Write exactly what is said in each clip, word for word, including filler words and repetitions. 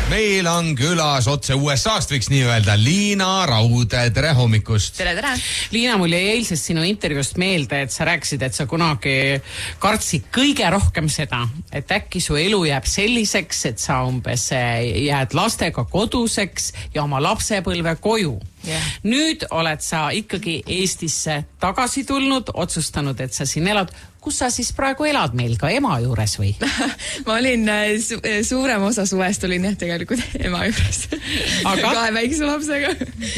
Meil on külas otse U S A-st, võiks nii öelda, Liina Raud. Tere hommikust. Tere, tere. Liina, mul jäi eilsest sinu intervjuust meelde, et sa rääkisid, et sa kunagi kartsid kõige rohkem seda, et äkki su elu jääb selliseks, et sa umbes jääd lastega koduseks ja oma lapsepõlve koju. Yeah. Nüüd oled sa ikkagi Eestisse tagasi tulnud, otsustanud, et sa siin elad. Kus sa siis praegu elad meil, ka ema juures või? Ma olin su suurem osa suvest olin jah tegelikult ema juures. Aga? Kahe väikse lapsega.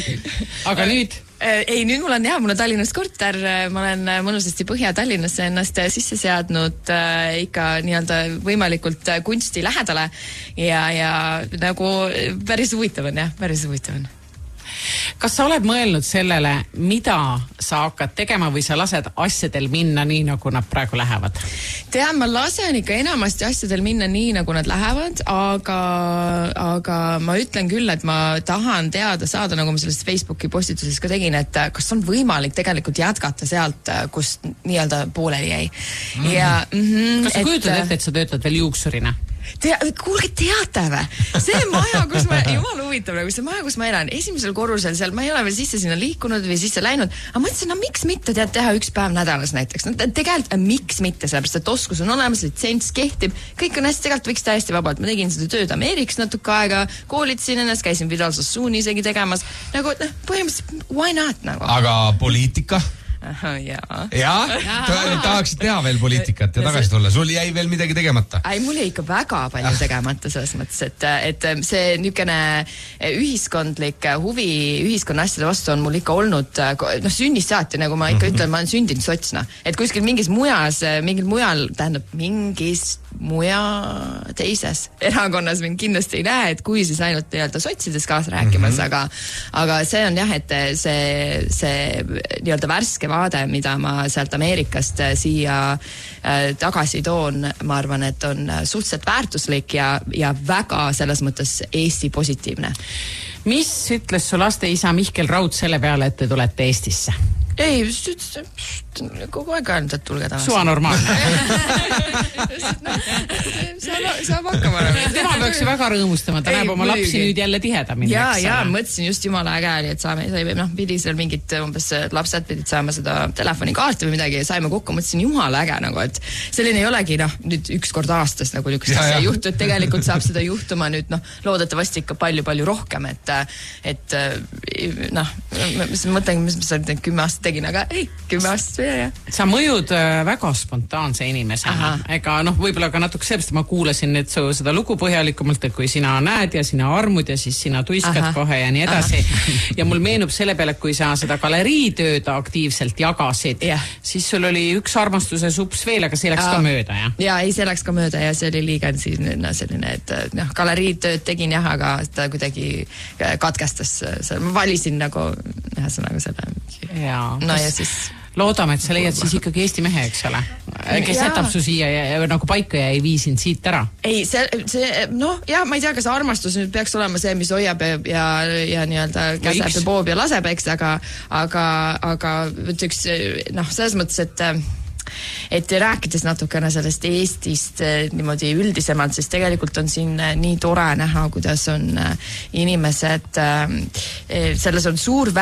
Aga nüüd? Ei, nüüd mul on jah, mul on Tallinnas korter, ma olen mõnusasti Põhja-Tallinnasse ennast sisse seadnud äh, ikka nii-öelda võimalikult kunsti lähedale ja, ja nagu päris huvitav on jah, päris huvitav on. Kas sa oled mõelnud sellele, mida sa hakkad tegema või sa lased asjadel minna nii, nagu nad praegu lähevad? Tean, ma lasen ikka enamasti asjadel minna nii, nagu nad lähevad, aga, aga ma ütlen küll, et ma tahan teada saada, nagu ma sellest Facebooki postituses ka tegin, et kas on võimalik tegelikult jätkata sealt, kus nii-öelda pooleli jäi. Mm. Ja, mm-hmm, kas sa kujutad ette, et sa töötad veel juuksurina? Tea, kuulge, teate või? See maja, kus ma, jumal huvitav, nagu see maja, kus ma elan, esimesel korrusel seal, ma ei ole veel sisse sinna liikunud või sisse läinud, aga mõtlesin, no miks mitte tead teha üks päev nädalas näiteks. No, tegelikult, miks mitte, sellepärast, et oskus on olemas, litsents kehtib, kõik on hästi, tegelikult võiks täiesti vabalt. Ma tegin seda tööd Ameerikas natuke aega, koolitasin ennast, käisin Vidal Sassooni isegi tegemas, nagu no, põhimõtteliselt, why not nagu? Aga poliitika? Aha, jaa. Jaa? Tahaksid teha veel poliitikat ja tagasi tulla. Sul jäi veel midagi tegemata? Ei, mul jäi ikka väga palju tegemata selles mõttes, et, et see niisugune ühiskondlik huvi ühiskonna asjade vastu on mul ikka olnud, noh, sünnist saati, nagu ma ikka ütlen, ma olen sündinud sotsna. Et kuskil mingis mujas, mingil mujal, tähendab, mingis muja teises erakonnas mind kindlasti ei näe, et kui siis ainult nii-öelda sotsides kaasa rääkimas, mm-hmm. aga, aga see on jah, et see, see nii-öelda värske vaade, mida ma sealt Ameerikast siia äh, tagasi toon, ma arvan, et on suhteliselt väärtuslik ja, ja väga selles mõttes Eesti positiivne. Mis ütles su laste isa Mihkel Raud selle peale, et te tulete Eestisse? Ei, kogu aeg ainult, et tulge tagasi. Suva normaalne. Saab hakkama. Tema peaks ju väga rõõmustama, ta näeb oma lapsi nüüd jälle tihedamini. Ja, ja, mõtlesin just jumala äge oli, et saame, noh, pidi seal mingid umbes lapsed pidid saama seda telefonikaarti või midagi ja saime kokku, mõtlesin jumala äge, nagu, et selline ei olegi, noh, nüüd üks kord aastas nagu niisugust juhtu, et tegelikult saab seda juhtuma nüüd, noh, loodetavasti ikka palju-palju rohkem, et, et noh, mõtlen, mis ma seal kümme aastat tegin, aga ei, kümme aastat või jah. Sa mõjud väga spontaanse inimesena. Ega noh, võib-olla ka natuke sellest, ma kuulasin nüüd su seda lugu põhjalikumalt, et kui sina näed ja sina armud ja siis sina tuiskad Aha. kohe ja nii edasi. Aha. Ja mul meenub selle peale, kui sa seda galeriitööd aktiivselt jagasid, yeah. siis sul oli üks armastuse sups veel, aga see läks Aa. ka mööda, jah? Ja, ei, see läks ka mööda ja see oli liiga no, selline, et noh, galeriitööd tegin jah, aga ta kuidagi katkestas. Ma valisin nagu, ühesõnaga selle. Jaa. No ja siis loodame, et sa leiad siis ikkagi Eesti mehe, eks ole, kes ja. jätab su siia ja, ja nagu paika ja ei vii sind siit ära. Ei, see, see noh, jah, ma ei tea, kas armastus nüüd peaks olema see, mis hoiab ja, ja, ja nii-öelda käseb ja poob ja laseb, eks, aga, aga, aga üks, noh, selles mõttes, et et rääkides natukene sellest Eestist niimoodi üldisemalt, siis tegelikult on siin nii tore näha, kuidas on inimesed, selles on suur